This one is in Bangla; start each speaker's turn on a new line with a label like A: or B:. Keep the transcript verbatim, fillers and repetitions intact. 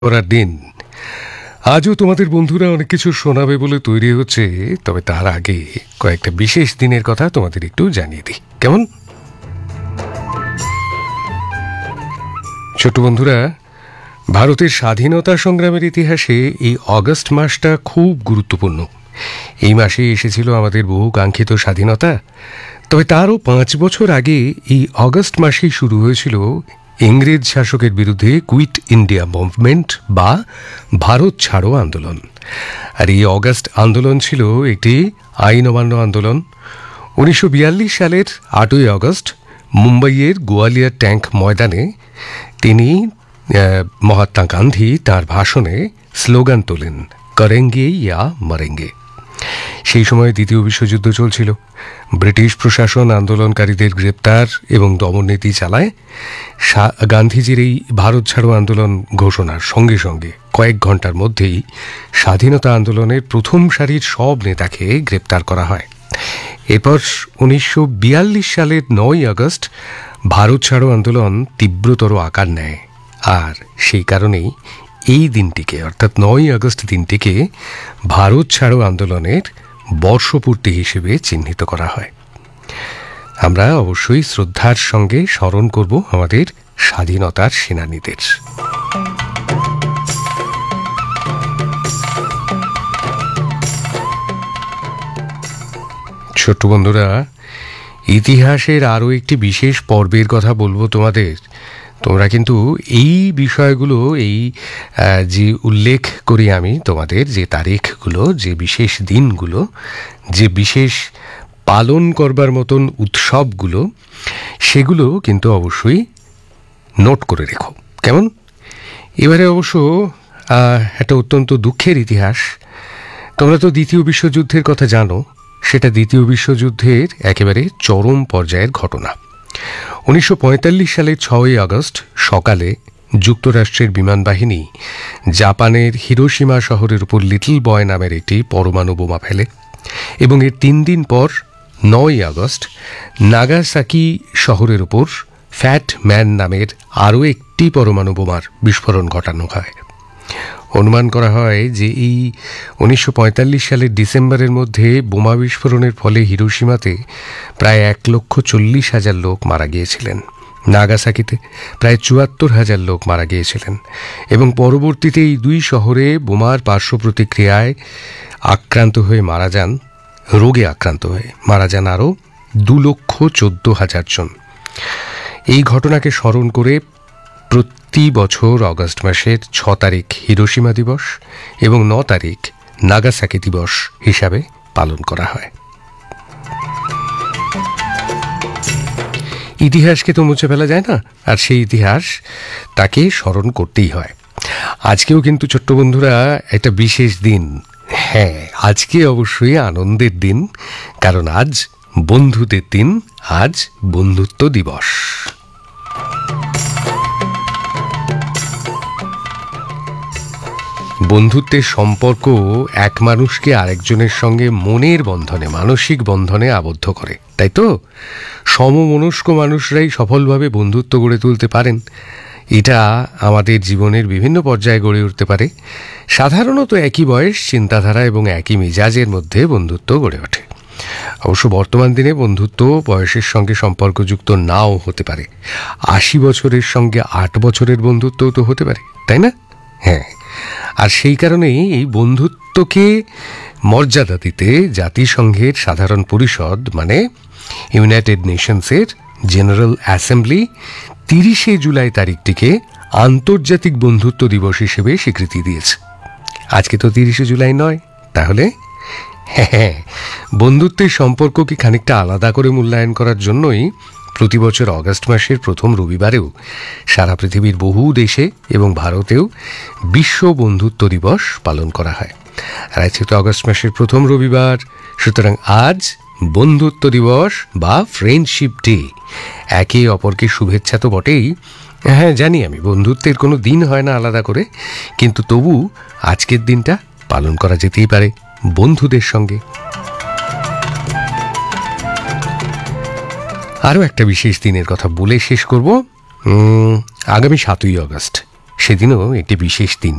A: করার দিন। আজও তোমাদের বন্ধুরা অনেক কিছু শোনাবে বলে তৈরি হচ্ছে, তবে তার আগে কয়েকটা বিশেষ দিনের কথা তোমাদের একটু জানিয়ে দিই, কেমন? ছোট বন্ধুরা, ভারতের স্বাধীনতা সংগ্রামের ইতিহাসে এই অগস্ট মাসটা খুব গুরুত্বপূর্ণ। এই মাসে এসেছিল আমাদের বহু কাঙ্ক্ষিত স্বাধীনতা। তবে তারও পাঁচ বছর আগে এই অগস্ট মাসেই শুরু হয়েছিল ইংরেজ শাসকের বিরুদ্ধে কুইট ইন্ডিয়া মুভমেন্ট বা ভারত ছাড়ো আন্দোলন। আর এই অগস্ট আন্দোলন ছিল একটি আইন অমান্য আন্দোলন। উনিশশো বিয়াল্লিশ সালের আটই অগস্ট মুম্বাইয়ের গোয়ালিয়র ট্যাঙ্ক ময়দানে তিনি মহাত্মা গান্ধী তার ভাষণে স্লোগান তোলেন, করেঙ্গে ইয়া মরেঙ্গে। সেই সময় দ্বিতীয় বিশ্বযুদ্ধ চলছিল। ব্রিটিশ প্রশাসন আন্দোলনকারীদের গ্রেপ্তার এবং দমননীতি চালায়। গান্ধীজির এই ভারত ছাড়ো আন্দোলন ঘোষণার সঙ্গে সঙ্গে কয়েক ঘন্টার মধ্যেই স্বাধীনতা আন্দোলনের প্রথম সারির সব নেতাকে গ্রেপ্তার করা হয়। এরপর উনিশশো বিয়াল্লিশ সালের নয় আগস্ট ভারত ছাড়ো আন্দোলন তীব্রতর আকার নেয়। আর সেই কারণেই এই দিনটিকে, অর্থাৎ নয় আগস্ট দিনটিকে ভারত ছাড়ো আন্দোলনের বর্ষপূর্তি হিসেবে চিহ্নিত করা হয়। আমরা অবশ্যই শ্রদ্ধার সঙ্গে স্মরণ করব আমাদের স্বাধীনতার সেনানীদের। ছোট্ট বন্ধুরা, ইতিহাসের আরও একটি বিশেষ পর্বের কথা বলবো তোমাদের। তোমরা কিন্তু এই বিষয়গুলো, এই যে উল্লেখ করি আমি তোমাদের, যে তারিখগুলো, যে বিশেষ দিনগুলো, যে বিশেষ পালন করবার মতন উৎসবগুলো, সেগুলো কিন্তু অবশ্যই নোট করে রেখো, কেমন? এবারে অবশ্য একটা অত্যন্ত দুঃখের ইতিহাস। তোমরা তো দ্বিতীয় বিশ্বযুদ্ধের কথা জানো। সেটা দ্বিতীয় বিশ্বযুদ্ধের একেবারে চরম পর্যায়ের ঘটনা। উনিশশো পঁয়তাল্লিশ সালের ছয়ই আগস্ট সকালে যুক্তরাষ্ট্রের বিমান বাহিনী জাপানের হিরোশিমা শহরের উপর লিটল বয় নামের একটি পরমাণু বোমা ফেলে এবং এর তিন দিন পর নয় আগস্ট নাগাসাকি শহরের উপর ফ্যাট ম্যান নামের আরও একটি পরমাণু বোমার বিস্ফোরণ ঘটানো হয়। অনুমান করা হয় যে এই উনিশশো পঁয়তাল্লিশ সালের ডিসেম্বরের মধ্যে বোমা বিস্ফোরণের ফলে হিরোশিমাতে প্রায় এক লক্ষ চল্লিশ হাজার লোক মারা গিয়েছিলেন। নাগাসাকিতে প্রায় চুয়াত্তর হাজার লোক মারা গিয়েছিলেন এবং পরবর্তীতে এই দুই শহরে বোমার পার্শ্ব প্রতিক্রিয়ায় আক্রান্ত হয়ে মারা যান, রোগে আক্রান্ত হয়ে মারা যান আরও দু লক্ষ চোদ্দ হাজার জন। এই ঘটনাকে স্মরণ করে প্রতি বছর অগস্ট মাসের ছ তারিখ হিরোশিমা দিবস এবং ন তারিখ নাগাসাকি দিবস হিসাবে পালন করা হয়। ইতিহাসকে তো মুছে ফেলা যায় না, আর সেই ইতিহাস তাকে স্মরণ করতেই হয়। আজকেও কিন্তু ছোট্ট বন্ধুরা একটা বিশেষ দিন। হ্যাঁ, আজকে অবশ্যই আনন্দের দিন, কারণ আজ বন্ধুদের দিন, আজ বন্ধুত্ব দিবস। বন্ধুত্বের সম্পর্ক এক মানুষকে আরেকজনের সঙ্গে মনের বন্ধনে, মানসিক বন্ধনে আবদ্ধ করে, তাই তো? সমমনস্ক মানুষরাই সফলভাবে বন্ধুত্ব গড়ে তুলতে পারেন। এটা আমাদের জীবনের বিভিন্ন পর্যায়ে গড়ে উঠতে পারে। সাধারণত একই বয়স, চিন্তাধারা এবং একই মেজাজের মধ্যে বন্ধুত্ব গড়ে ওঠে। অবশ্য বর্তমান দিনে বন্ধুত্ব বয়সের সঙ্গে সম্পর্কযুক্ত নাও হতে পারে। আশি বছরের সঙ্গে আট বছরের বন্ধুত্বও তো হতে পারে, তাই না? হ্যাঁ, আর সেই কারণেই এই বন্ধুত্বকে মর্যাদা দিতে জাতিসংঘের সাধারণ পরিষদ মানে ইউনাইটেড নেশনসের জেনারেল অ্যাসেম্বলি তিরিশে জুলাই তারিখটিকে আন্তর্জাতিক বন্ধুত্ব দিবস হিসেবে স্বীকৃতি দিয়েছে। আজকে তো তিরিশে জুলাই নয়, তাহলে হ্যাঁ, বন্ধুত্বের সম্পর্ককে খানিকটা আলাদা করে মূল্যায়ন করার জন্যই প্রতি বছর অগস্ট মাসের প্রথম রবিবারেও সারা পৃথিবীর বহু দেশে এবং ভারতেও বিশ্ব বন্ধুত্ব দিবস পালন করা হয়। আর আজকে তো অগস্ট মাসের প্রথম রবিবার, সুতরাং আজ বন্ধুত্ব দিবস বা ফ্রেন্ডশিপ ডে। একে অপরকে শুভেচ্ছা তো বটেই। হ্যাঁ, জানি আমি বন্ধুত্বের কোনো দিন হয় না আলাদা করে, কিন্তু তবু আজকের দিনটা পালন করা যেতেই পারে বন্ধুদের সঙ্গে। আরও একটা বিশেষ দিনের কথা বলে শেষ করব। আগামী সাতই আগস্ট সেদিনও একটি বিশেষ দিন।